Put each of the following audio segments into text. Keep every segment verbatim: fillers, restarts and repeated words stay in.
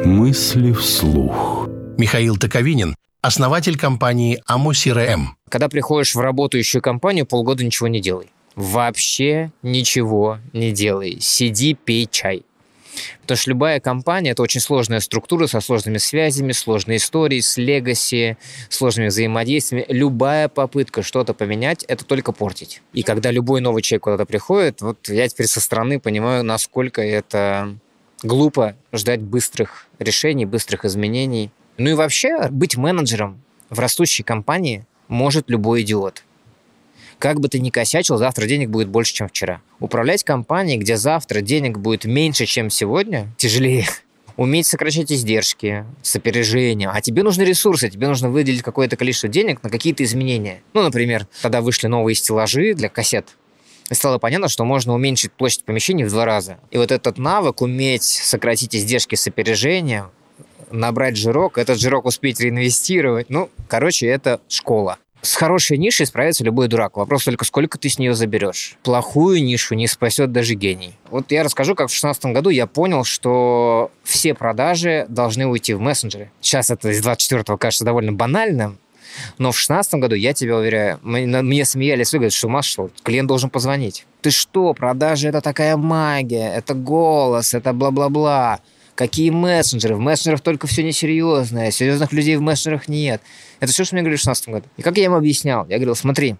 Мысли вслух. Михаил Токовинин, основатель компании АМО-СИ-РМ. Когда приходишь в работающую компанию, полгода ничего не делай. Вообще ничего не делай. Сиди, пей чай. Потому что любая компания – это очень сложная структура со сложными связями, сложной историей, с легаси, сложными взаимодействиями. Любая попытка что-то поменять – это только портить. И когда любой новый человек куда-то приходит, вот я теперь со стороны понимаю, насколько это глупо ждать быстрых решений, быстрых изменений. Ну и вообще быть менеджером в растущей компании может любой идиот. Как бы ты ни косячил, завтра денег будет больше, чем вчера. Управлять компанией, где завтра денег будет меньше, чем сегодня, тяжелее. Уметь сокращать издержки с опережением. А тебе нужны ресурсы, тебе нужно выделить какое-то количество денег на какие-то изменения. Ну, например, тогда вышли новые стеллажи для кассет. И стало понятно, что можно уменьшить площадь помещений в два раза. И вот этот навык уметь сократить издержки с опережением, набрать жирок, этот жирок успеть реинвестировать. Ну, короче, это школа. С хорошей нишей справится любой дурак. Вопрос только, сколько ты с нее заберешь. Плохую нишу не спасет даже гений. Вот я расскажу, как в шестнадцатом году я понял, что все продажи должны уйти в мессенджеры. Сейчас это из двадцать четвёртого кажется довольно банальным, но в шестнадцатом году, я тебя уверяю, мне смеялись, говорят, что ума шел, клиент должен позвонить. Ты что, продажи – это такая магия, это голос, это бла-бла-бла. Какие мессенджеры? В мессенджерах только все несерьезное, серьезных людей в мессенджерах нет. Это все, что мне говорили в шестнадцатом году. И как я им объяснял? Я говорил, смотри,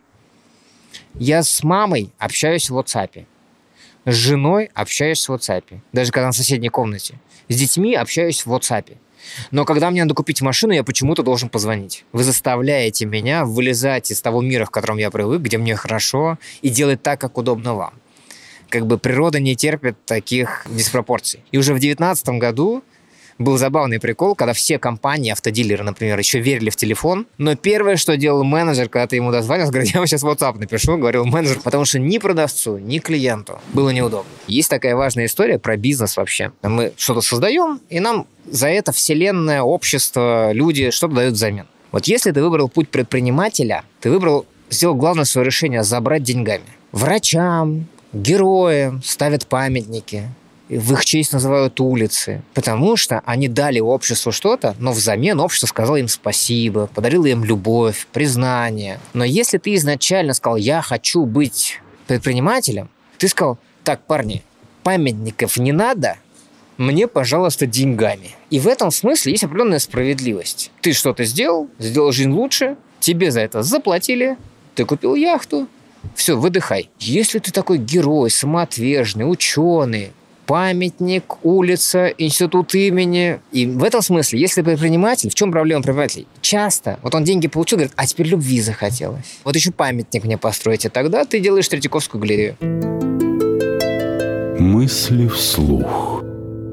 я с мамой общаюсь в WhatsApp, с женой общаюсь в WhatsApp, даже когда на соседней комнате. С детьми общаюсь в WhatsApp. Но когда мне надо купить машину, я почему-то должен позвонить. Вы заставляете меня вылезать из того мира, в котором я привык, где мне хорошо, и делать так, как удобно вам. Как бы природа не терпит таких диспропорций. И уже в девятнадцатом году был забавный прикол, когда все компании, автодилеры, например, еще верили в телефон, но первое, что делал менеджер, когда ты ему дозвонился, говорит, я вам сейчас WhatsApp напишу, говорил менеджер, потому что ни продавцу, ни клиенту было неудобно. Есть такая важная история про бизнес вообще. Мы что-то создаем, и нам за это вселенная, общество, люди что-то дают взамен. Вот если ты выбрал путь предпринимателя, ты выбрал, сделал главное свое решение – забрать деньгами. Врачам, героям ставят памятники, в их честь называют улицы, потому что они дали обществу что-то, но взамен общество сказало им спасибо, подарило им любовь, признание. Но если ты изначально сказал, я хочу быть предпринимателем, ты сказал, так, парни, памятников не надо, мне, пожалуйста, деньгами. И в этом смысле есть определенная справедливость. Ты что-то сделал, сделал жизнь лучше, тебе за это заплатили, ты купил яхту, все, выдыхай. Если ты такой герой, самоотверженный, ученый, памятник, улица, институт имени. И в этом смысле, если предприниматель, в чем проблема предпринимателей? Часто, вот он деньги получил, говорит, а теперь любви захотелось. Вот еще памятник мне построить, и тогда ты делаешь Третьяковскую галерею. Мысли вслух.